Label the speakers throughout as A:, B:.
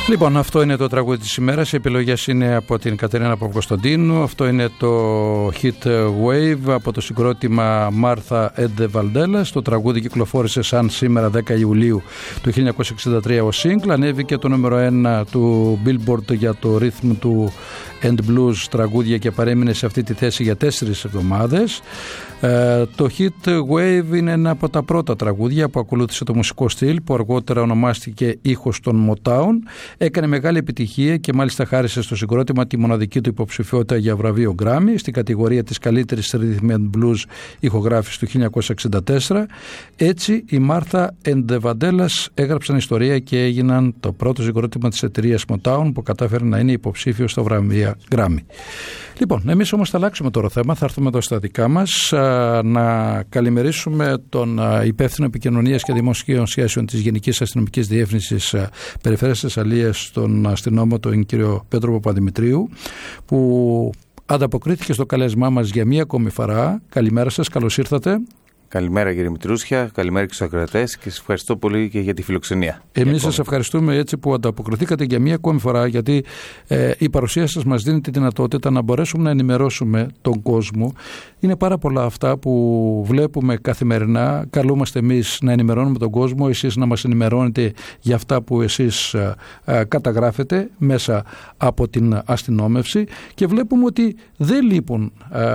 A: Λοιπόν, αυτό είναι το τραγούδι της ημέρας. Οι επιλογές είναι από την Κατερίνα Παπακοσταντίνου. Αυτό είναι το Hit Wave από το συγκρότημα Martha and the Vandellas. Το τραγούδι κυκλοφόρησε σαν σήμερα 10 Ιουλίου του 1963 ο single. Ανέβηκε το νούμερο 1 του Billboard για το rhythm του and blues τραγούδια και παρέμεινε σε αυτή τη θέση για 4 εβδομάδες. Το Hit Wave είναι ένα από τα πρώτα τραγούδια που ακολούθησε το μουσικό στυλ που αργότερα ονομάστηκε ήχος των Motown. Έκανε μεγάλη επιτυχία και μάλιστα χάρισε στο συγκρότημα τη μοναδική του υποψηφιότητα για βραβείο Grammy στην κατηγορία της καλύτερης rhythm and blues ηχογράφησης του 1964. Έτσι οι Martha and the Vandellas έγραψαν ιστορία και έγιναν το πρώτο συγκρότημα της εταιρείας Motown που κατάφερε να είναι υποψήφιο στο βραβείο Grammy. Λοιπόν, εμείς όμως θα αλλάξουμε τώρα θέμα, θα έρθουμε εδώ στα δικά μας να καλημερίσουμε τον υπεύθυνο επικοινωνίας και δημοσίων σχέσεων της Γενικής Αστυνομικής Διεύθυνσης Περιφέρειας Θεσσαλίας, τον αστυνόμο, τον κύριο Πέτρο Παπαδημητρίου, που ανταποκρίθηκε στο καλέσμά μας για μία ακόμη φορά. Καλημέρα σας, καλώς ήρθατε.
B: Καλημέρα κύριε Μητρούσια, καλημέρα και στους ακροατές και σας ευχαριστώ πολύ και για τη φιλοξενία.
A: Εμείς σας ευχαριστούμε έτσι που ανταποκριθήκατε για μία ακόμη φορά, γιατί η παρουσία σας μας δίνει τη δυνατότητα να μπορέσουμε να ενημερώσουμε τον κόσμο. Είναι πάρα πολλά αυτά που βλέπουμε καθημερινά. Καλούμαστε εμείς να ενημερώνουμε τον κόσμο, εσείς να μας ενημερώνετε για αυτά που εσείς καταγράφετε μέσα από την αστυνόμευση και βλέπουμε ότι δεν λείπουν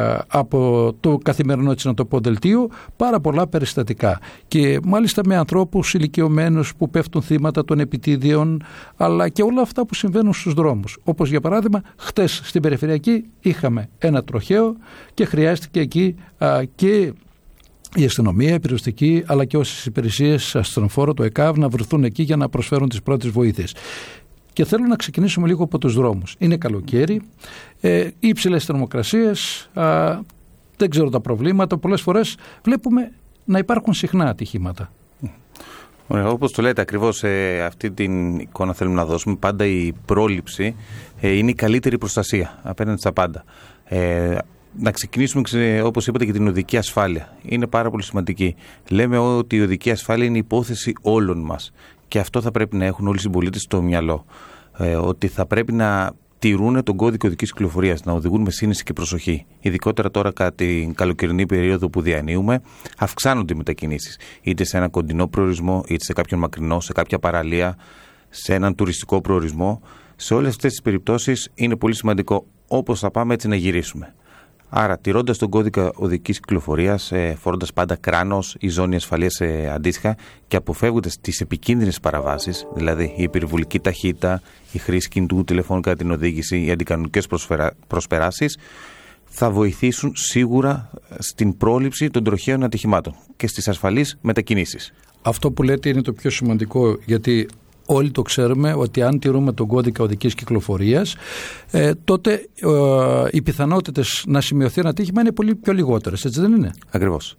A: από το καθημερινό, έτσι να το πω, δελτίο πάρα πολλά περιστατικά και μάλιστα με ανθρώπους ηλικιωμένους που πέφτουν θύματα των επιτίδιων, αλλά και όλα αυτά που συμβαίνουν στους δρόμους. Όπως για παράδειγμα χτες στην Περιφερειακή είχαμε ένα τροχαίο και χρειάστηκε εκεί και η αστυνομία, η πυροσβεστική, αλλά και όσες υπηρεσίες, ασθενοφόρο, το ΕΚΑΒ να βρεθούν εκεί για να προσφέρουν τις πρώτες βοήθειες. Και θέλω να ξεκινήσουμε λίγο από τους δρόμους. Είναι καλοκαίρι, υψηλές θερμοκρασίες, δεν ξέρω τα προβλήματα, πολλές φορές βλέπουμε να υπάρχουν συχνά ατυχήματα.
B: Ωραία, όπως το λέτε ακριβώς, αυτή την εικόνα θέλουμε να δώσουμε. Πάντα η πρόληψη είναι η καλύτερη προστασία απέναντι στα πάντα. Να ξεκινήσουμε, όπως είπατε, και την οδική ασφάλεια. Είναι πάρα πολύ σημαντική. Λέμε ότι η οδική ασφάλεια είναι υπόθεση όλων μας και αυτό θα πρέπει να έχουν όλοι οι συμπολίτες στο μυαλό. Ότι θα πρέπει να τηρούν τον κώδικο οδικής κυκλοφορίας, να οδηγούν με σύνεση και προσοχή. Ειδικότερα τώρα, κατά την καλοκαιρινή περίοδο που διανύουμε, αυξάνονται οι μετακινήσεις. Είτε σε ένα κοντινό προορισμό, είτε σε κάποιον μακρινό, σε κάποια παραλία, σε έναν τουριστικό προορισμό. Σε όλες αυτές τις περιπτώσεις είναι πολύ σημαντικό, όπως θα πάμε, έτσι να γυρίσουμε. Άρα, τηρώντας τον κώδικα οδικής κυκλοφορίας, φορώντας πάντα κράνος ή ζώνη ασφαλείας αντίστοιχα και αποφεύγοντας τις επικίνδυνες παραβάσεις, δηλαδή η υπερβολική ταχύτητα, η χρήση κινητού τηλεφώνου κατά την οδήγηση, οι αντικανονικές προσπεράσεις, θα βοηθήσουν σίγουρα στην πρόληψη των τροχαίων ατυχημάτων και στις ασφαλείς μετακινήσεις.
A: Αυτό που λέτε είναι το πιο σημαντικό, γιατί όλοι το ξέρουμε ότι αν τηρούμε τον κώδικα οδικής κυκλοφορίας, τότε οι πιθανότητες να σημειωθεί ένα ατύχημα είναι πολύ πιο λιγότερες, έτσι δεν είναι?
B: Ακριβώς.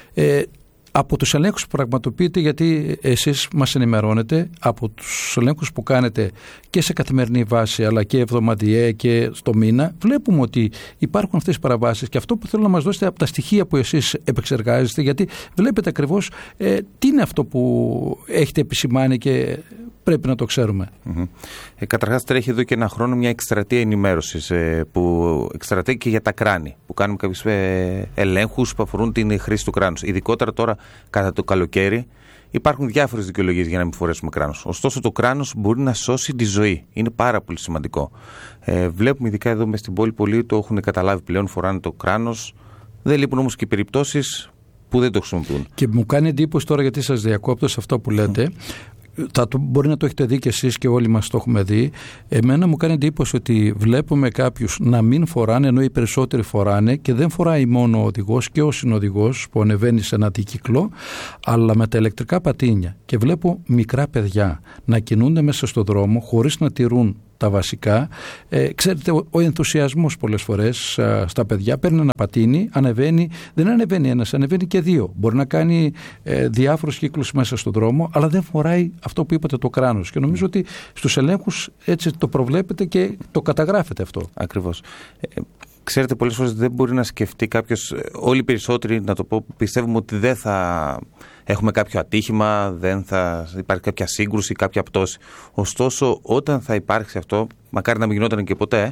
A: Από τους ελέγχους που πραγματοποιείτε, γιατί εσείς μας ενημερώνετε, από τους ελέγχους που κάνετε και σε καθημερινή βάση αλλά και εβδομαδιαία και στο μήνα, βλέπουμε ότι υπάρχουν αυτές οι παραβάσεις και αυτό που θέλω να μας δώσετε από τα στοιχεία που εσείς επεξεργάζεστε, γιατί βλέπετε ακριβώς τι είναι αυτό που έχετε επισημάνει και πρέπει να το ξέρουμε.
B: Καταρχάς, τρέχει εδώ και ένα χρόνο μια εκστρατεία ενημέρωσης που εκστρατεί και για τα κράνη, που κάνουμε κάποιους ελέγχους που αφορούν την χρήση του κράνους. Ειδικότερα τώρα κατά το καλοκαίρι υπάρχουν διάφορες δικαιολογίες για να μην φορέσουμε κράνος. Ωστόσο, το κράνος μπορεί να σώσει τη ζωή. Είναι πάρα πολύ σημαντικό. Βλέπουμε ειδικά εδώ μες στην πόλη, πολλοί το έχουν καταλάβει πλέον, φοράνε το κράνος. Δεν λείπουν όμως και περιπτώσεις που δεν το χρησιμοποιούν.
A: Και μου κάνει εντύπωση τώρα, γιατί σας διακόπτω σε αυτό που λέτε. Μπορεί να το έχετε δει και εσείς και όλοι μας το έχουμε δει. Εμένα μου κάνει εντύπωση ότι βλέπουμε κάποιους να μην φοράνε, ενώ οι περισσότεροι φοράνε, και δεν φοράει μόνο ο οδηγός και ο συνοδηγός που ανεβαίνει σε ένα αντικύκλο, αλλά με τα ηλεκτρικά πατίνια. Και βλέπω μικρά παιδιά να κινούνται μέσα στο δρόμο χωρίς να τηρούν τα βασικά. Ξέρετε, ο ενθουσιασμός πολλές φορές στα παιδιά, παίρνει ένα πατίνι, ανεβαίνει, δεν ανεβαίνει ένας, ανεβαίνει και δύο. Μπορεί να κάνει διάφορους κύκλους μέσα στον δρόμο, αλλά δεν φοράει αυτό που είπατε, το κράνος. Και νομίζω ότι στους ελέγχους έτσι το προβλέπετε και το καταγράφετε αυτό.
B: Ακριβώς. Ξέρετε, πολλές φορές δεν μπορεί να σκεφτεί κάποιος, όλοι οι περισσότεροι, να το πω, πιστεύουμε ότι δεν θα έχουμε κάποιο ατύχημα, δεν θα υπάρχει κάποια σύγκρουση, κάποια πτώση. Ωστόσο, όταν θα υπάρξει αυτό, μακάρι να μην γινόταν και ποτέ,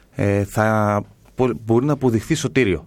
B: θα μπορεί να αποδειχθεί σωτήριο.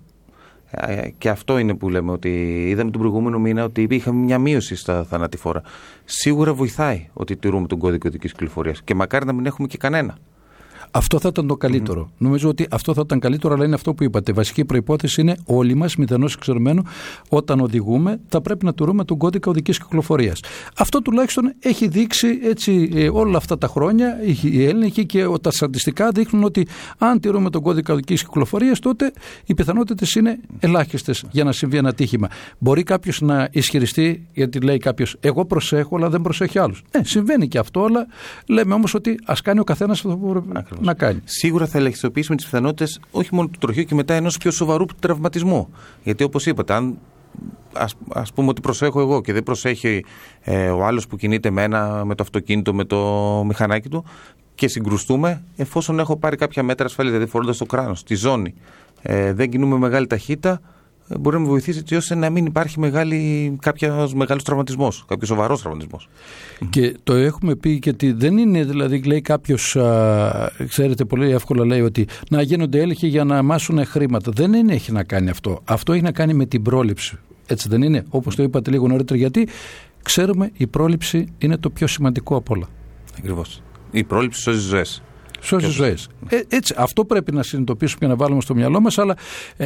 B: Και αυτό είναι που λέμε, ότι είδαμε τον προηγούμενο μήνα ότι είχαμε μια μείωση στα θανατηφόρα. Σίγουρα βοηθάει ότι τηρούμε τον κώδικα οδικής κυκλοφορίας και μακάρι να μην έχουμε και κανένα.
A: Αυτό θα ήταν το καλύτερο. Νομίζω ότι αυτό θα ήταν καλύτερο, αλλά είναι αυτό που είπατε. Η βασική προϋπόθεση είναι όλοι μας, μηδενός εξαιρουμένου, όταν οδηγούμε, θα πρέπει να τηρούμε τον κώδικα οδικής κυκλοφορίας. Αυτό τουλάχιστον έχει δείξει έτσι, όλα αυτά τα χρόνια οι έλεγχοι και τα στατιστικά δείχνουν ότι αν τηρούμε τον κώδικα οδικής κυκλοφορίας, τότε οι πιθανότητες είναι ελάχιστες για να συμβεί ένα ατύχημα. Μπορεί κάποιος να ισχυριστεί, γιατί λέει κάποιος, εγώ προσέχω, αλλά δεν προσέχει άλλους. Συμβαίνει και αυτό, αλλά λέμε όμως ότι ας κάνει ο καθένας αυτό που πρέπει να κάνει.
B: Σίγουρα θα ελαχιστοποιήσουμε τις πιθανότητες όχι μόνο του τροχαίου και μετά ενός πιο σοβαρού τραυματισμού. Γιατί όπως είπατε, αν ας πούμε ότι προσέχω εγώ και δεν προσέχει ο άλλος που κινείται με το αυτοκίνητο, με το μηχανάκι του και συγκρουστούμε, εφόσον έχω πάρει κάποια μέτρα ασφαλείας, δηλαδή φορώντας το κράνος, τη ζώνη, δεν κινούμε μεγάλη ταχύτητα, μπορεί να με βοηθήσει έτσι ώστε να μην υπάρχει κάποιος μεγάλος τραυματισμός, κάποιος σοβαρός τραυματισμός.
A: Και το έχουμε πει και ότι δεν είναι, δηλαδή λέει κάποιος, ξέρετε πολύ εύκολα λέει ότι να γίνονται έλεγχοι για να μάσουν χρήματα. Δεν έχει να κάνει αυτό. Αυτό έχει να κάνει με την πρόληψη. Έτσι δεν είναι, όπως το είπατε λίγο νωρίτερα, γιατί ξέρουμε η πρόληψη είναι το πιο σημαντικό από όλα.
B: Ακριβώς. Η πρόληψη σώζει ζωές.
A: Σώζει ζωές. Έτσι, αυτό πρέπει να συνειδητοποιήσουμε και να βάλουμε στο μυαλό μας, αλλά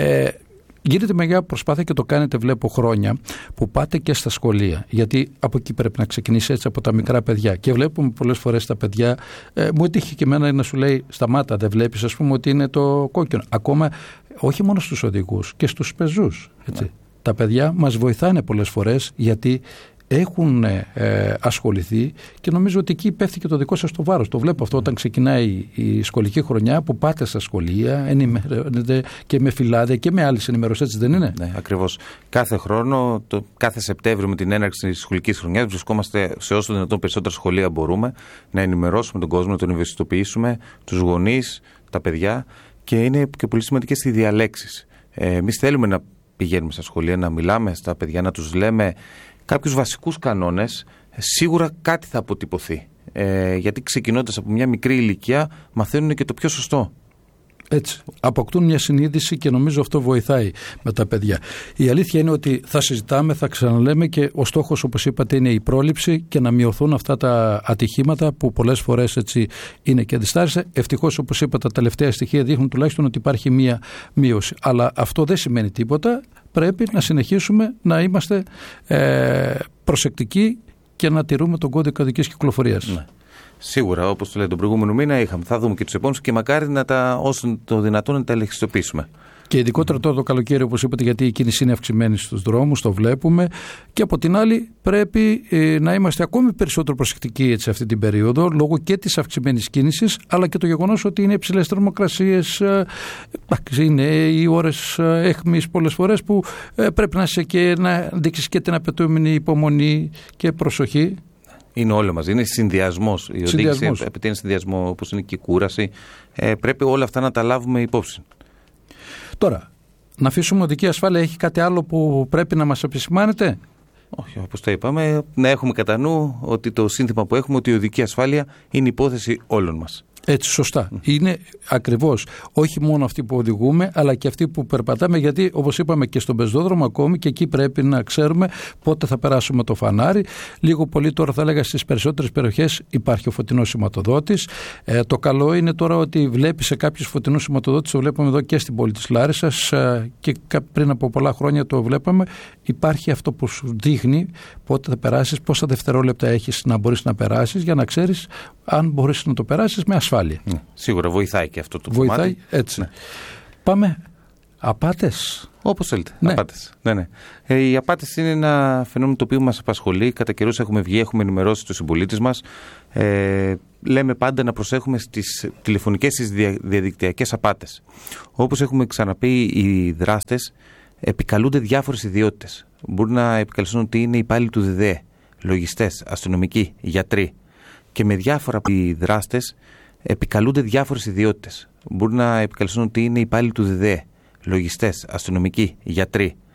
A: γίνεται μεγάλη προσπάθεια και το κάνετε, βλέπω χρόνια, που πάτε και στα σχολεία. Γιατί από εκεί πρέπει να ξεκινήσει, έτσι, από τα μικρά παιδιά. Και βλέπουμε πολλές φορές τα παιδιά, μου έτυχε και εμένα να σου λέει, σταμάτα, δεν βλέπεις, ας πούμε, ότι είναι το κόκκινο. Ακόμα, όχι μόνο στους οδηγούς, και στους πεζούς. Έτσι. Τα παιδιά μας βοηθάνε πολλές φορές, γιατί έχουν ασχοληθεί και νομίζω ότι εκεί πέφτει και το δικό σας το βάρος. Το βλέπω αυτό όταν ξεκινάει η σχολική χρονιά, που πάτε στα σχολεία, ενημερώνετε και με φυλάδια και με άλλες ενημερώσεις, έτσι δεν είναι?
B: Ναι, ακριβώς. Κάθε χρόνο, κάθε Σεπτέμβριο με την έναρξη της σχολικής χρονιάς, βρισκόμαστε σε όσο δυνατόν περισσότερα σχολεία μπορούμε να ενημερώσουμε τον κόσμο, να τον ευαισθητοποιήσουμε, τους γονείς, τα παιδιά, και είναι και πολύ σημαντικές οι διαλέξεις. Εμείς θέλουμε να πηγαίνουμε στα σχολεία, να μιλάμε στα παιδιά, να τους λέμε κάποιους βασικούς κανόνες. Σίγουρα κάτι θα αποτυπωθεί, γιατί ξεκινώντας από μια μικρή ηλικία μαθαίνουν και το πιο σωστό.
A: Έτσι, αποκτούν μια συνείδηση και νομίζω αυτό βοηθάει με τα παιδιά. Η αλήθεια είναι ότι θα συζητάμε, θα ξαναλέμε, και ο στόχος, όπως είπατε, είναι η πρόληψη και να μειωθούν αυτά τα ατυχήματα που πολλές φορές έτσι είναι και διστάρισα. Ευτυχώς, όπως είπα, τα τελευταία στοιχεία δείχνουν τουλάχιστον ότι υπάρχει μια μείωση. Αλλά αυτό δεν σημαίνει τίποτα. Πρέπει να συνεχίσουμε να είμαστε προσεκτικοί και να τηρούμε τον κώδικα οδικής κυκλοφορίας.
B: Ναι. Σίγουρα, όπως το λέει τον προηγούμενο μήνα, θα δούμε και τους επόμενους και μακάρι όσο το δυνατόν να τα ελεγχιστοποιήσουμε. Και
A: ειδικότερα τώρα το καλοκαίρι, όπως είπατε, γιατί η κίνηση είναι αυξημένη στους δρόμους, το βλέπουμε. Και από την άλλη, πρέπει να είμαστε ακόμη περισσότερο προσεκτικοί έτσι, αυτή την περίοδο, λόγω και της αυξημένης κίνησης, αλλά και το γεγονός ότι είναι υψηλές θερμοκρασίες. Είναι οι ώρες αιχμής πολλές φορές που πρέπει να είσαι και να δείξεις και την απαιτούμενη υπομονή και προσοχή.
B: Είναι όλο μαζί, είναι συνδυασμός. Η οδήγηση απαιτεί ένα συνδυασμό, όπως είναι και η κούραση. Πρέπει όλα αυτά να τα λάβουμε υπόψη.
A: Τώρα, να αφήσουμε οδική ασφάλεια, έχει κάτι άλλο που πρέπει να μας επισημάνετε?
B: Όχι, όπως το είπαμε, να έχουμε κατά νου ότι το σύνθημα που έχουμε, ότι η οδική ασφάλεια είναι υπόθεση όλων μας.
A: Έτσι, σωστά. Είναι ακριβώς όχι μόνο αυτοί που οδηγούμε, αλλά και αυτοί που περπατάμε, γιατί όπως είπαμε και στον πεζόδρομο ακόμη, και εκεί πρέπει να ξέρουμε πότε θα περάσουμε το φανάρι. Λίγο πολύ τώρα θα έλεγα στις περισσότερες περιοχές υπάρχει ο φωτεινός σηματοδότης. Το καλό είναι τώρα ότι βλέπει σε κάποιους φωτεινούς σηματοδότης, το βλέπουμε εδώ και στην πόλη της Λάρισσας και πριν από πολλά χρόνια το βλέπαμε. Υπάρχει αυτό που σου δείχνει πότε θα περάσεις, πόσα δευτερόλεπτα έχεις να μπορείς να περάσεις, για να ξέρεις αν μπορείς να το περάσεις με ασφάλεια.
B: Σίγουρα βοηθάει και αυτό το
A: βοηθάει,
B: κομμάτι.
A: Έτσι. Ναι. Πάμε. Απάτες.
B: Όπως θέλετε.
A: Ναι.
B: Απάτες. Ναι. Οι απάτες είναι ένα φαινόμενο το οποίο μας απασχολεί. Κατά καιρούς έχουμε βγει, έχουμε ενημερώσει τους συμπολίτες μας. Λέμε πάντα να προσέχουμε στις τηλεφωνικές, στις διαδικτυακές απάτες. Όπως έχουμε ξαναπεί, οι δράστες επικαλούνται διάφορες ιδιότητες. Μπορεί να επικαλεστούν ότι είναι υπάλληλοι του ΔΔΕ, λογιστές, αστυνομικοί, γιατροί. Και με διάφορα οι δράστες επικαλούνται διάφορες ιδιότητες. Μπορεί να επικαλεστούν ότι είναι υπάλληλοι του ΔΔΕ, λογιστές, αστυνομικοί, γιατροί.